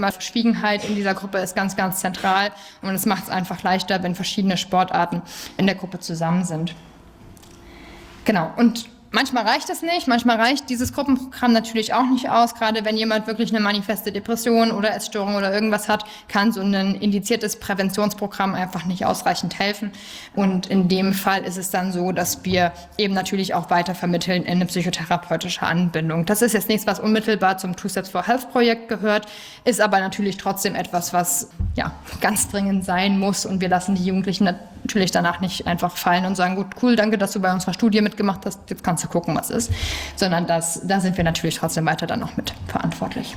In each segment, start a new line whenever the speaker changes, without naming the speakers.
Verschwiegenheit in dieser Gruppe ist ganz, ganz zentral und es macht es einfach leichter, wenn verschiedene Sportarten in der Gruppe zusammen sind. Genau, und manchmal reicht es nicht, manchmal reicht dieses Gruppenprogramm natürlich auch nicht aus. Gerade wenn jemand wirklich eine manifeste Depression oder Essstörung oder irgendwas hat, kann so ein indiziertes Präventionsprogramm einfach nicht ausreichend helfen. Und in dem Fall ist es dann so, dass wir eben natürlich auch weiter vermitteln in eine psychotherapeutische Anbindung. Das ist jetzt nichts, was unmittelbar zum Two Steps for Health Projekt gehört, ist aber natürlich trotzdem etwas, was ja ganz dringend sein muss. Und wir lassen die Jugendlichen natürlich danach nicht einfach fallen und sagen, gut, cool, danke, dass du bei unserer Studie mitgemacht hast, jetzt kannst du gucken, was ist. Sondern da sind wir natürlich trotzdem weiter dann noch mit verantwortlich.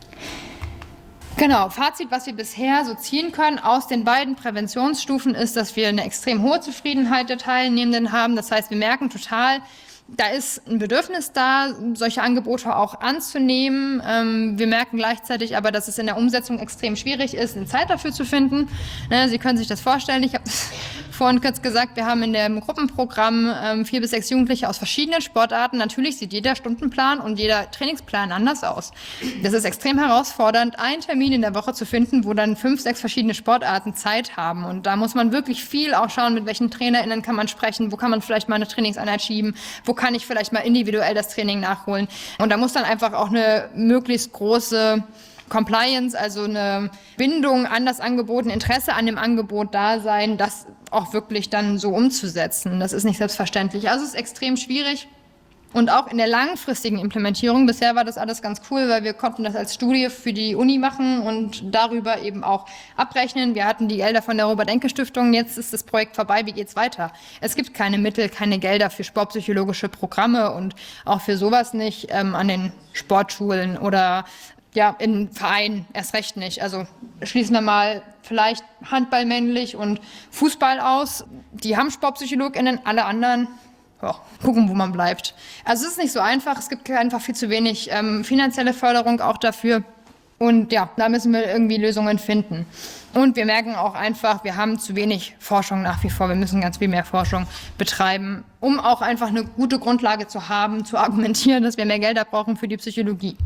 Genau, Fazit, was wir bisher so ziehen können aus den beiden Präventionsstufen ist, dass wir eine extrem hohe Zufriedenheit der Teilnehmenden haben. Das heißt, wir merken total, da ist ein Bedürfnis da, solche Angebote auch anzunehmen. Wir merken gleichzeitig aber, dass es in der Umsetzung extrem schwierig ist, eine Zeit dafür zu finden. Sie können sich das vorstellen. Ich habe vorhin kurz gesagt, wir haben in dem Gruppenprogramm 4 bis 6 Jugendliche aus verschiedenen Sportarten. Natürlich sieht jeder Stundenplan und jeder Trainingsplan anders aus. Das ist extrem herausfordernd, einen Termin in der Woche zu finden, wo dann 5, 6 verschiedene Sportarten Zeit haben. Und da muss man wirklich viel auch schauen, mit welchen TrainerInnen kann man sprechen, wo kann man vielleicht mal eine Trainingseinheit schieben, wo kann ich vielleicht mal individuell das Training nachholen. Und da muss dann einfach auch eine möglichst große Compliance, also eine Bindung an das Angebot, ein Interesse an dem Angebot da sein, das auch wirklich dann so umzusetzen. Das ist nicht selbstverständlich. Also es ist extrem schwierig. Und auch in der langfristigen Implementierung, bisher war das alles ganz cool, weil wir konnten das als Studie für die Uni machen und darüber eben auch abrechnen. Wir hatten die Gelder von der Robert-Enke-Stiftung, jetzt ist das Projekt vorbei, wie geht's weiter? Es gibt keine Mittel, keine Gelder für sportpsychologische Programme und auch für sowas nicht an den Sportschulen oder ja, in Vereinen erst recht nicht. Also schließen wir mal vielleicht Handball männlich und Fußball aus. Die haben SportpsychologInnen, alle anderen gucken, wo man bleibt. Also es ist nicht so einfach, es gibt einfach viel zu wenig finanzielle Förderung auch dafür. Und ja, da müssen wir irgendwie Lösungen finden. Und wir merken auch einfach, wir haben zu wenig Forschung nach wie vor. Wir müssen ganz viel mehr Forschung betreiben, um auch einfach eine gute Grundlage zu haben, zu argumentieren, dass wir mehr Gelder brauchen für die Psychologie.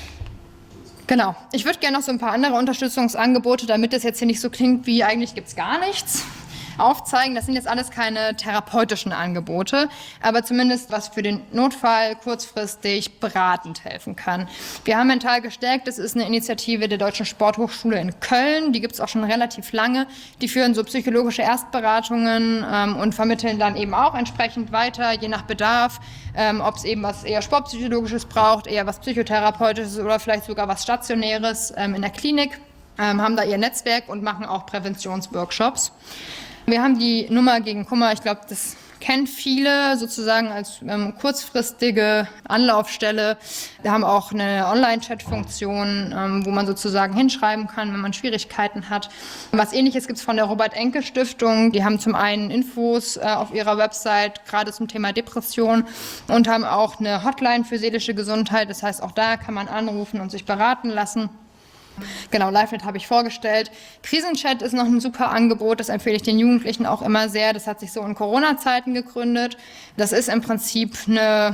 Genau. Ich würde gerne noch so ein paar andere Unterstützungsangebote, damit das jetzt hier nicht so klingt wie eigentlich gibt es gar nichts, aufzeigen. Das sind jetzt alles keine therapeutischen Angebote, aber zumindest was für den Notfall kurzfristig beratend helfen kann. Wir haben Mental gestärkt, das ist eine Initiative der Deutschen Sporthochschule in Köln, die gibt es auch schon relativ lange. Die führen so psychologische Erstberatungen und vermitteln dann eben auch entsprechend weiter, je nach Bedarf, ob es eben was eher Sportpsychologisches braucht, eher was Psychotherapeutisches oder vielleicht sogar was Stationäres in der Klinik, haben da ihr Netzwerk und machen auch Präventionsworkshops. Wir haben die Nummer gegen Kummer, ich glaube, das kennt viele sozusagen als kurzfristige Anlaufstelle. Wir haben auch eine Online-Chat-Funktion, wo man sozusagen hinschreiben kann, wenn man Schwierigkeiten hat. Was Ähnliches gibt es von der Robert-Enke-Stiftung. Die haben zum einen Infos auf ihrer Website, gerade zum Thema Depression, und haben auch eine Hotline für seelische Gesundheit. Das heißt, auch da kann man anrufen und sich beraten lassen. Genau, LiveNet habe ich vorgestellt. Krisenchat ist noch ein super Angebot, das empfehle ich den Jugendlichen auch immer sehr. Das hat sich so in Corona-Zeiten gegründet. Das ist im Prinzip eine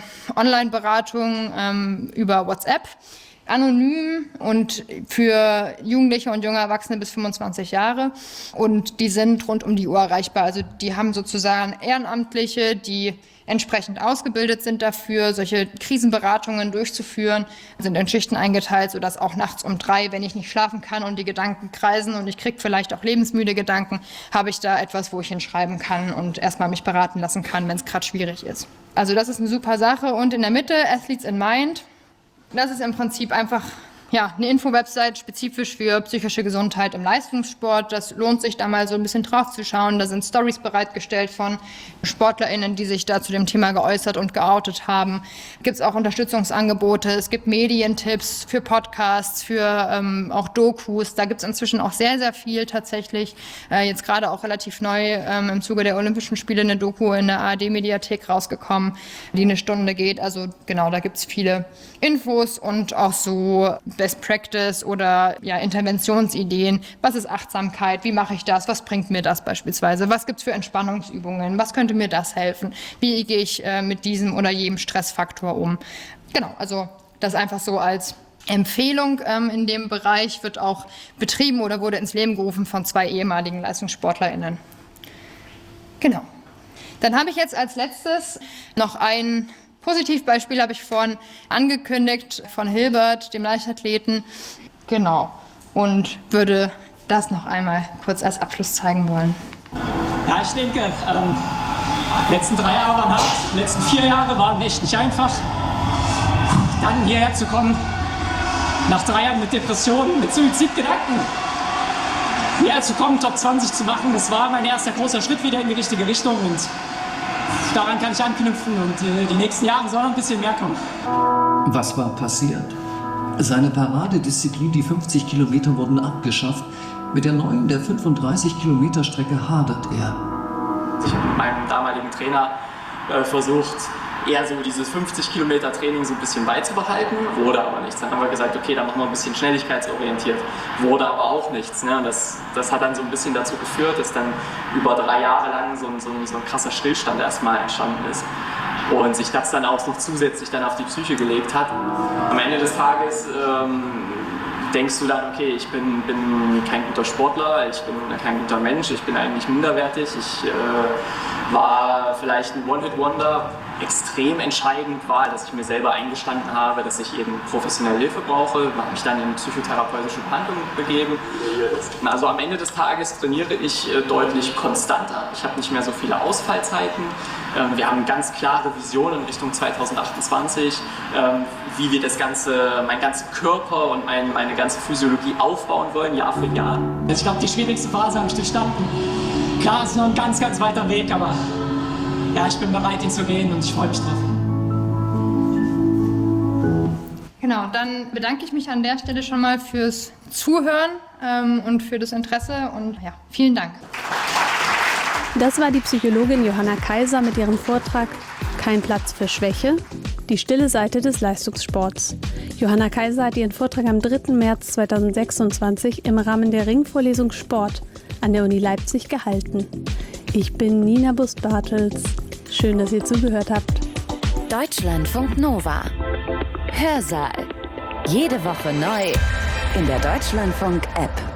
Online-Beratung über WhatsApp, anonym und für Jugendliche und junge Erwachsene bis 25 Jahre. Und die sind rund um die Uhr erreichbar. Also die haben sozusagen Ehrenamtliche, die entsprechend ausgebildet sind dafür, solche Krisenberatungen durchzuführen, sind in Schichten eingeteilt, sodass auch nachts um 3, wenn ich nicht schlafen kann und die Gedanken kreisen und ich kriege vielleicht auch lebensmüde Gedanken, habe ich da etwas, wo ich hinschreiben kann und erstmal mich beraten lassen kann, wenn es gerade schwierig ist. Also das ist eine super Sache. Und in der Mitte Athletes in Mind. Das ist im Prinzip einfach eine Info-Website spezifisch für psychische Gesundheit im Leistungssport. Das lohnt sich, da mal so ein bisschen drauf zu schauen. Da sind Stories bereitgestellt von SportlerInnen, die sich da zu dem Thema geäußert und geoutet haben. Gibt es auch Unterstützungsangebote, es gibt Medientipps für Podcasts, für auch Dokus. Da gibt es inzwischen auch sehr, sehr viel tatsächlich. Jetzt gerade auch relativ neu im Zuge der Olympischen Spiele eine Doku in der ARD-Mediathek rausgekommen, die eine Stunde geht. Also genau, da gibt es viele Infos und auch so Best Practice oder Interventionsideen. Was ist Achtsamkeit? Wie mache ich das? Was bringt mir das beispielsweise? Was gibt es für Entspannungsübungen? Was könnte mir das helfen? Wie gehe ich mit diesem oder jenem Stressfaktor um? Genau, also das einfach so als Empfehlung in dem Bereich wird auch betrieben oder wurde ins Leben gerufen von 2 ehemaligen LeistungssportlerInnen. Genau. Dann habe ich jetzt als letztes noch ein Positivbeispiel, habe ich vorhin angekündigt, von Hilbert, dem Leichtathleten. Genau. Und würde das noch einmal kurz als Abschluss zeigen wollen.
Ja, ich denke, die letzten 3 Jahre waren hart, die letzten 4 Jahre waren echt nicht einfach. Dann hierher zu kommen, nach 3 Jahren mit Depressionen, mit Suizidgedanken, hierher zu kommen, Top 20 zu machen, das war mein erster großer Schritt wieder in die richtige Richtung und daran kann ich anknüpfen und die nächsten Jahre soll noch ein bisschen mehr kommen.
Was war passiert? Seine Paradedisziplin, die 50 Kilometer, wurden abgeschafft. Mit der neuen, der 35-Kilometer-Strecke hadert er.
Ich habe mit meinem damaligen Trainer versucht, eher so dieses 50-Kilometer-Training so ein bisschen beizubehalten, wurde aber nichts. Dann haben wir gesagt, okay, dann machen wir ein bisschen schnelligkeitsorientiert, wurde aber auch nichts. Ne? Das hat dann so ein bisschen dazu geführt, dass dann über 3 Jahre lang so ein krasser Stillstand erstmal entstanden ist. Und sich das dann auch noch zusätzlich dann auf die Psyche gelegt hat. Am Ende des Tages denkst du dann, okay, ich bin kein guter Sportler, ich bin kein guter Mensch, ich bin eigentlich minderwertig, ich war vielleicht ein One-Hit-Wonder. Extrem entscheidend war, dass ich mir selber eingestanden habe, dass ich eben professionelle Hilfe brauche, habe mich dann in psychotherapeutische Behandlung begeben. Also am Ende des Tages trainiere ich deutlich konstanter. Ich habe nicht mehr so viele Ausfallzeiten. Wir haben ganz klare Visionen in Richtung 2028, wie wir das Ganze, meinen ganzen Körper und meine ganze Physiologie aufbauen wollen, Jahr für Jahr. Ich glaube, die schwierigste Phase habe ich durchstanden. Klar, es ist noch ein ganz, ganz weiter Weg, aber ja, ich bin bereit, ihn zu gehen und ich freue mich drauf.
Genau, dann bedanke ich mich an der Stelle schon mal fürs Zuhören und für das Interesse und ja, vielen Dank.
Das war die Psychologin Johanna Kaiser mit ihrem Vortrag Kein Platz für Schwäche, die stille Seite des Leistungssports. Johanna Kaiser hat ihren Vortrag am 3. März 2026 im Rahmen der Ringvorlesung Sport an der Uni Leipzig gehalten. Ich bin Nina Bust-Bartels. Schön, dass ihr zugehört habt.
Deutschlandfunk Nova. Hörsaal. Jede Woche neu in der Deutschlandfunk-App.